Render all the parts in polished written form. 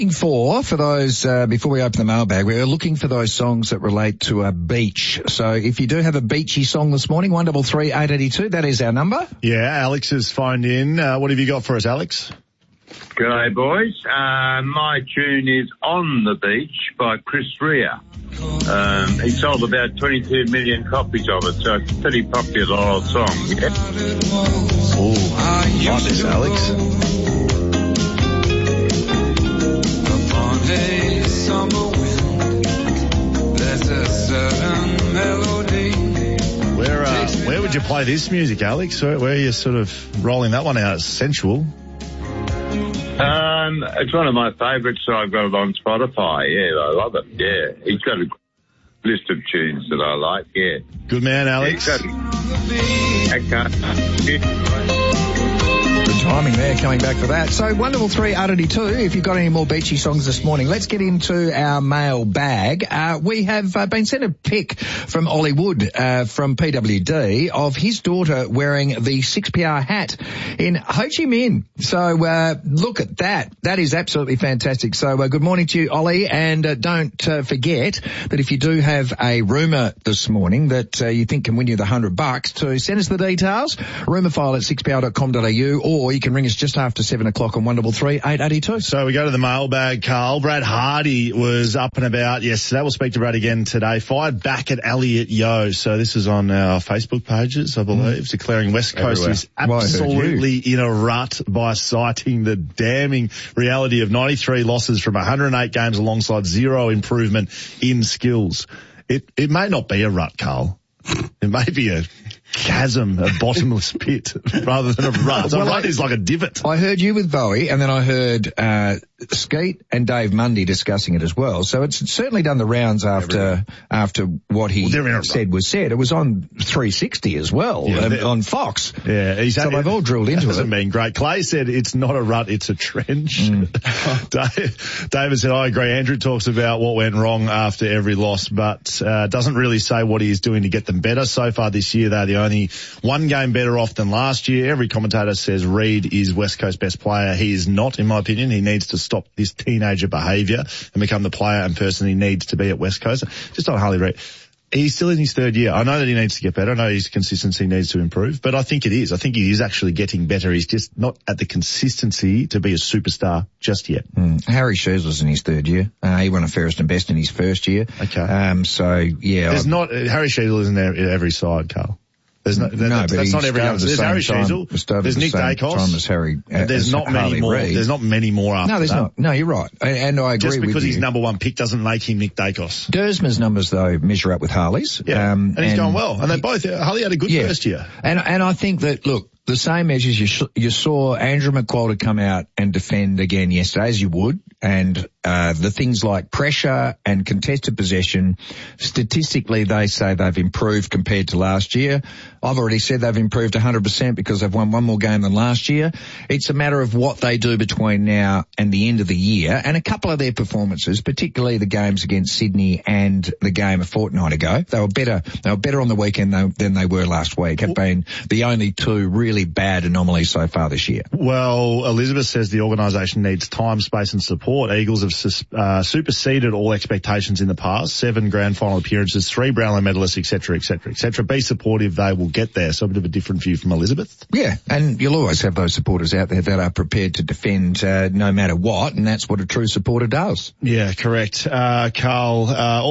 For those, before we open the mailbag, we're looking for those songs that relate to a beach. So if you do have a beachy song this morning, 133 882, that is our number. Yeah, Alex has phoned in. What have you got for us, Alex? G'day, boys. My tune is On the Beach by Chris Rea. He sold about 22 million copies of it, so it's a pretty popular old song. Yeah? Oh, like this, Alex. A summer wind, there's a certain melody. Where would you play this music, Alex? Where are you sort of rolling that one out? It's sensual. It's one of my favourites, so I've got it on Spotify. Yeah, I love it. Yeah, he's got a list of tunes that I like. Yeah. Good man, Alex. Good timing there, coming back for that. So 133 882, if you've got any more beachy songs this morning, let's get into our mail bag. We have been sent a pic from Ollie Wood from PWD of his daughter wearing the 6PR hat in Ho Chi Minh. So look at that. That is absolutely fantastic. So good morning to you, Ollie, and don't forget that if you do have a rumour this morning that you think can win you the $100, to send us the details, rumourfile@6pr.com.au, or you can ring us just after 7 o'clock on 133 882. So we go to the mailbag, Carl. Brad Hardy was up and about yesterday. We'll speak to Brad again today. Fired back at Elliot Yeo. So this is on our Facebook pages, I believe, declaring West Coast is absolutely in a rut by citing the damning reality of 93 losses from 108 games alongside zero improvement in skills. It may not be a rut, Carl. It may be a chasm, a bottomless pit, rather than a rut. A rut is like a divot. I heard you with Bowie, and then I heard Skeet and Dave Mundy discussing it as well. So it's certainly done the rounds after what he said was said. It was on 360 as well, on Fox. Yeah, exactly. So they've all drilled into it. Hasn't been great. Clay said it's not a rut, it's a trench. David said, I agree. Andrew talks about what went wrong after every loss, but doesn't really say what he is doing to get them better. So far this year, they're the only one game better off than last year. Every commentator says Reid is West Coast best player. He is not, in my opinion. He needs to stop this teenager behaviour and become the player and person he needs to be at West Coast. Just on Harley Reid. He's still in his third year. I know that he needs to get better. I know his consistency needs to improve, but I think it is. I think he is actually getting better. He's just not at the consistency to be a superstar just yet. Harry Sheasler's in his third year. He won a fairest and best in his first year. Okay. So, yeah. Harry Sheasler isn't there at every side, Carl. That's not every other. There's Harry Sheasler. There's Nick Dacos. There's not many more. There's not many more after that. No, there's not. No, you're right. And I agree with you. Just because he's number one pick doesn't make him Nick Dacos. Dersma's numbers, though, measure up with Harley's. Yeah. And he's going well. And they both, Harley had a good first year. And I think that, look, the same measures you saw Andrew McQualter come out and defend again yesterday, as you would, and the things like pressure and contested possession, statistically they say they've improved compared to last year. I've already said they've improved 100% because they've won one more game than last year. It's a matter of what they do between now and the end of the year, and a couple of their performances, particularly the games against Sydney and the game a fortnight ago. They were better on the weekend than they were last week. Have been the only two really bad anomalies so far this year. Well, Elizabeth says the organisation needs time, space and support. Eagles have superseded all expectations in the past. 7 grand final appearances, 3 Brownlow medalists, etc., etc., etc. Be supportive, they will get there. So a bit of a different view from Elizabeth. Yeah, and you'll always have those supporters out there that are prepared to defend no matter what, and that's what a true supporter does. Yeah, correct. Carl,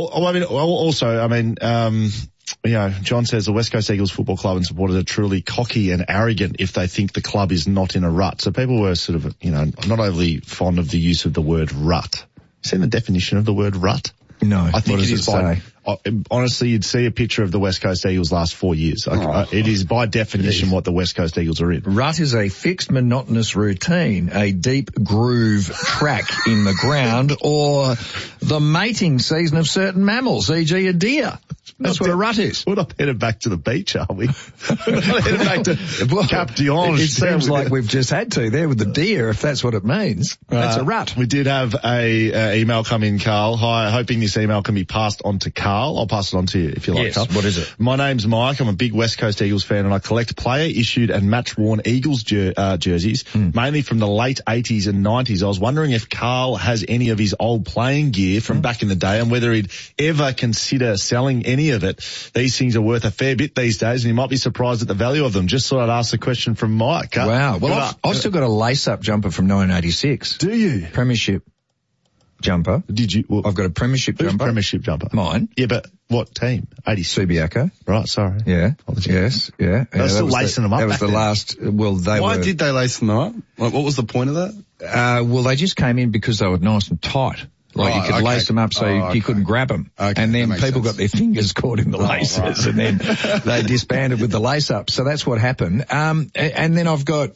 John says the West Coast Eagles Football Club and supporters are truly cocky and arrogant if they think the club is not in a rut. So people were sort of, not overly fond of the use of the word rut. Seen the definition of the word rut? No. I think it is honestly, you'd see a picture of the West Coast Eagles last 4 years. It is by definition what the West Coast Eagles are in. Rut is a fixed monotonous routine, a deep groove track in the ground, or the mating season of certain mammals, e.g. a deer. That's what a rut is. We're not headed back to the beach, are we? We're not headed back to Cap d'Ange. It seems like we've just had to there with the deer, if that's what it means. That's a rut. We did have a email come in, Carl. Hi, hoping this email can be passed on to Carl. I'll pass it on to you if you like, Yes, Carl. what is it? My name's Mike. I'm a big West Coast Eagles fan, and I collect player-issued and match-worn Eagles jerseys, mainly from the late 80s and 90s. I was wondering if Carl has any of his old playing gear from back in the day and whether he'd ever consider selling any of it. These things are worth a fair bit these days, and you might be surprised at the value of them. Just thought I'd ask the question from Mike. Wow. Well, I've still got a lace-up jumper from 1986. Do you? Premiership jumper. Did you? Well, I've got a premiership who's jumper. premiership jumper? Mine. Yeah, but what team? 86. Subiaco. Right, sorry. Yeah. Apologies. Yes. Yeah. They were still that was lacing them up That was back the then. last. Well, Why did they lace them up? Like, what was the point of that? Well, they just came in because they were nice and tight. Like you Right, could okay. lace them up so Oh, you couldn't grab them. Okay, and then that makes people sense. got their fingers caught in the laces right. and then they disbanded with the lace up. So that's what happened. And then I've got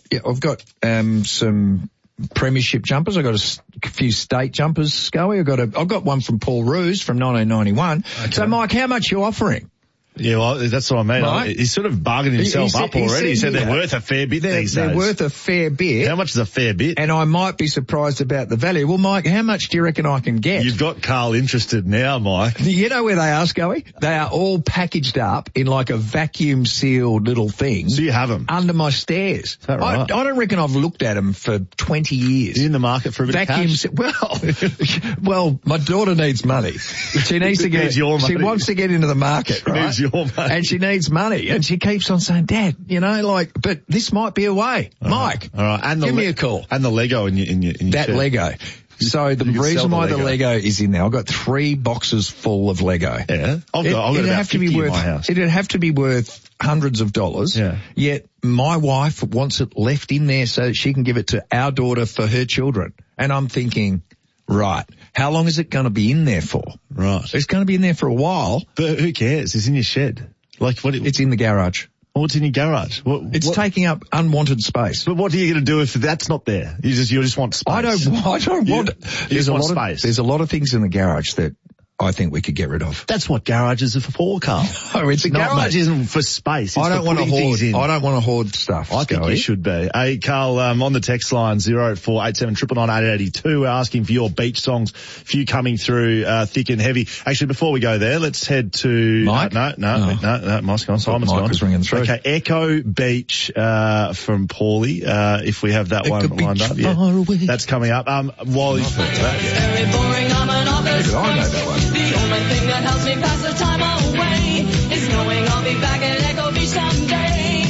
some premiership jumpers. I've got a few state jumpers, Scully. I've got one from Paul Roos from 1991. Okay. So Mike, how much are you offering? Yeah, well, that's what I mean. Right. He's sort of bargained himself up already. He said they're worth a fair bit these days. They're worth a fair bit. How much is a fair bit? And I might be surprised about the value. Well, Mike, how much do you reckon I can get? You've got Carl interested now, Mike. You know where they are, Scully? They are all packaged up in like a vacuum sealed little thing. So you have them? Under my stairs. Is that right? I don't reckon I've looked at them for 20 years. You're in the market for a bit of cash? Well, my daughter needs money. She needs to get, Needs your money. she wants to get into the market, right? Needs your money. And she needs money. And she keeps on saying, Dad, but this might be a way. Mike, All right. And give me a call. And the Lego in your That shirt. Lego. So the You can sell reason the why the Lego. Lego is in there, I've got 3 boxes full of Lego. Yeah. I've got about 50 in my house. It'd have to be worth hundreds of dollars. Yeah. Yet my wife wants it left in there so that she can give it to our daughter for her children. And I'm thinking, right, how long is it going to be in there for? Right. It's going to be in there for a while. But who cares? It's in your shed. Like what? It's in the garage. What's in your garage? It's taking up unwanted space. But what are you going to do if that's not there? You just want space. I don't want it. You just want space. There's a lot of things in the garage that I think we could get rid of. That's what garages are for, Carl. No, it's the not, garage mate. isn't for space. It's I don't for want to putting hoard. things in. I don't want to hoard stuff. I think you should be. Hey, Carl, on the text line 0487 999 882, we're asking for your beach songs. A few coming through thick and heavy. Actually, before we go there, let's head to Mike. No, Mike's gone. Simon's Mike gone. was ringing through. Okay, Echo Beach from Paulie. If we have that one lined up, yeah, far away. that's coming up. While he's that, yeah. Very boring, I'm an office. I know that one. The only thing that helps me pass the time away is knowing I'll be back at Echo Beach someday.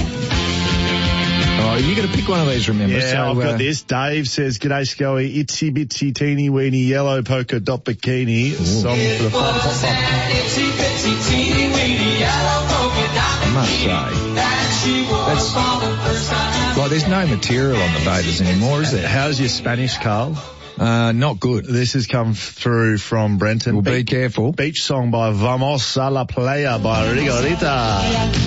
Oh, you got to pick one of these, remember? Yeah, so, I've got this. Dave says, G'day, Scully. Itsy bitsy teeny weeny yellow polka dot bikini. Song for the fun pop up. I must say, that's like there's no material on the bathers anymore, is there? How's your Spanish, Carl? Not good. This has come through from Brenton. Well, be careful. Beach song by Vamos a la Playa by Rigorita.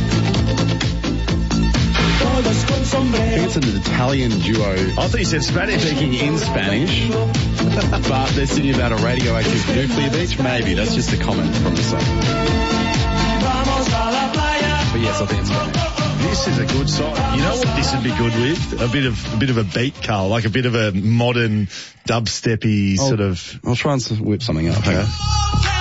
I think it's an Italian duo I thought you said Spanish. speaking in Spanish, but they're singing about a radioactive nuclear beach. Maybe that's just a comment from the song. But yes, I think it's Spanish. This is a good song. You know what this would be good with? A bit of a beat, Carl, like a bit of a modern dubsteppy sort of. I'll try and whip something up. Okay.